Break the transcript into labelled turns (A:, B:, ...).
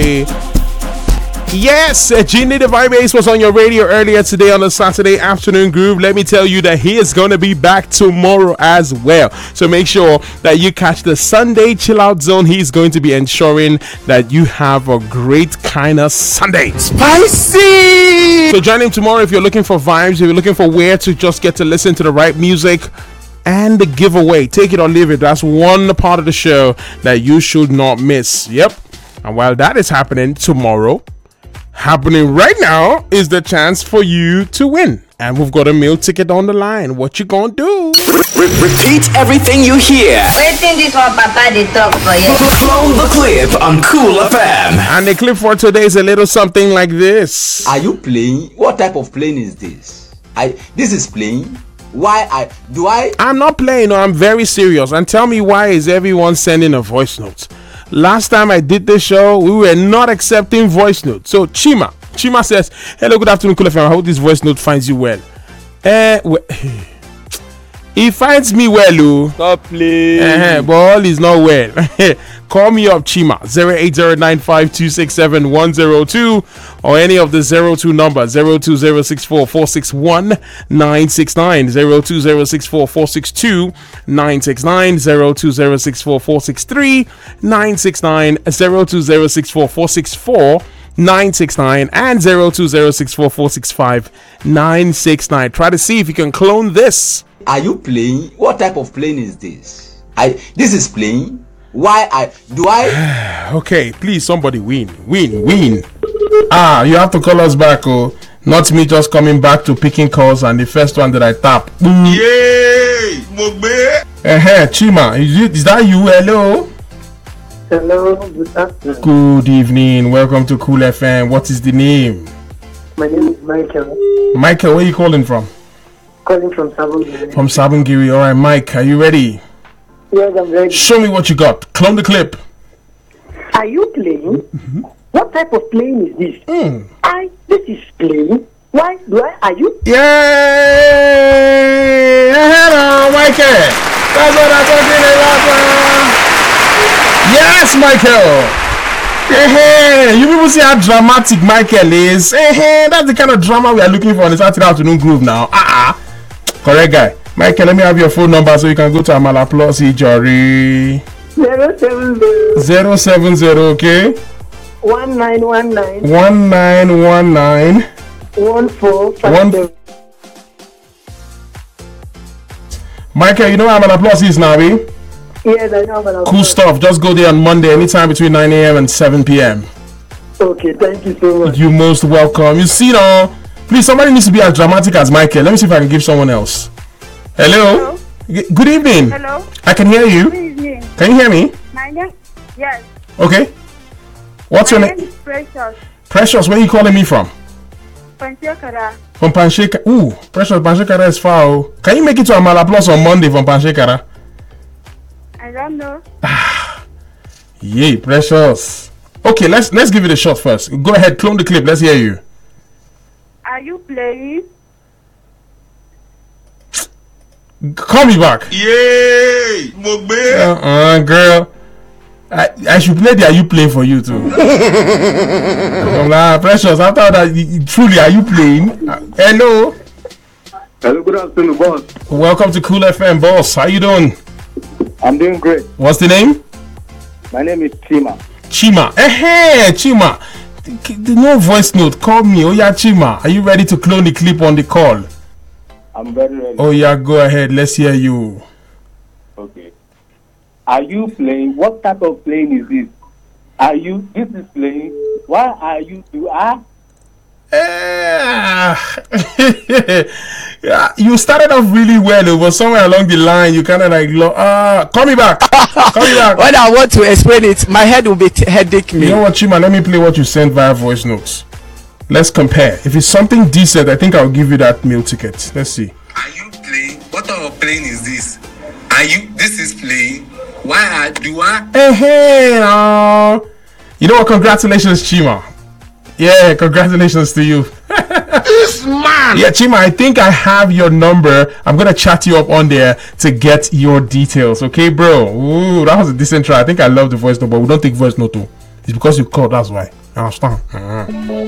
A: Saturday. Yes, Genie the Vibe Ace was on your radio earlier today on the Saturday Afternoon Groove. Let me tell you that he is going to be back tomorrow as well. So make sure that you catch the Sunday Chill Out Zone. He's going to be ensuring that you have a great kind of Sunday. Spicy! So join him tomorrow if you're looking for vibes, if you're looking for where to just get to listen to the right music. And the giveaway, take it or leave it. That's one part of the show that you should not miss. Yep. And while that is happening tomorrow, happening right now is the chance for you to win. And we've got a meal ticket on the line. What you gonna do?
B: Repeat everything you hear.
C: Waiting this one, Papa, they talk for you.
B: Clone the clip on Cool FM.
A: And the clip for today is a little something like this.
D: Are you playing? What type of plane is this? This is playing. I'm
A: not playing. No, I'm very serious. And tell me, why is everyone sending a voice note? Last time I did this show, we were not accepting voice notes. So Chima says, hello, good afternoon, Cool FM. I hope this voice note finds you well. He finds me well, Lou.
E: Stop playing.
A: But all is not well. Call me up, Chima, 08095267102 or any of the 02 numbers, 02064461969, 02064462969, 02064463969, 02064464969, and 02064465969. Try to see if you can clone this.
D: Are you playing? What type of plane is this? This is playing.
A: Okay, please, somebody win. You have to call us back, not me just coming back to picking calls and the first one that I tap.
F: Yay!
A: Chima, is that you? Hello?
G: Hello, good afternoon.
A: Good evening, welcome to Cool FM. What is the name?
G: My name is Michael.
A: Michael, where are you calling from?
G: Calling from Sabungiri.
A: From Sabungiri. Alright, Mike, are you ready?
G: Yes, I'm ready.
A: Show me what you got. Clone the clip.
G: Are you playing? Mm-hmm. What type of plane is this? This is playing. Are you?
A: Yay! Hello, Michael. That's what I'm talking about. Yes, Michael. You people see how dramatic Michael is. That's the kind of drama we are looking for on the Saturday Afternoon Groove now. Correct guy. Michael, let me have your phone number so you can go to Amala Plus Ijori. 070, okay?
G: 1919
A: 1457. Michael, you know what Amala Plus is now, eh?
G: Yes, I know Amala Plus.
A: Cool stuff. Just go there on Monday, anytime between 9 a.m. and 7 p.m.
G: Okay, thank you so much.
A: You're most welcome. You see now, please, somebody needs to be as dramatic as Michael. Let me see if I can give someone else. Hello? Good evening.
H: Hello?
A: I can hear you.
H: Good evening.
A: Can you hear me?
H: My name? Yes.
A: Okay. What's your name?
H: My name is Precious.
A: Precious, where are you calling me from?
H: Panshekara.
A: From Panshekara. Ooh, Precious, Panshekara is far. Can you make it to Amala Plus on Monday from Panshekara?
H: I don't know.
A: Yay, Precious. Okay, let's give it a shot first. Go ahead, clone the clip. Let's hear you.
H: Are you playing?
A: Call me back.
F: Yay!
A: Girl. I should play the Are You Playing for you too. Precious, I thought that truly, are you playing? Hello.
I: Hello, good afternoon, boss.
A: Welcome to Cool FM, boss. How you doing?
I: I'm doing great.
A: What's the name?
I: My name is Chima.
A: Chima. Chima. No voice note. Call me. Oh yeah, Chima. Are you ready to clone the clip on the call?
I: I'm very ready.
A: Oh yeah, go ahead. Let's hear you.
I: Okay. Are you playing? What type of plane is this? This is playing. Why are you
A: you started off really well, but somewhere along the line you kind of like call me back.
E: When I want to explain it, my head will be headache me.
A: You know what, Chima, let me play what you sent via voice notes. Let's compare. If it's something decent, I think I'll give you that meal ticket. Let's see.
F: Are you playing? What type of plane is this? This is playing.
A: You know what, congratulations, Chima. Yeah, congratulations to you.
F: This man.
A: Yeah, Chima, I think I have your number. I'm gonna chat you up on there to get your details. Okay, bro? Ooh, that was a decent try. I think I love the voice note, but we don't take voice note too. It's because you called, that's why. understand?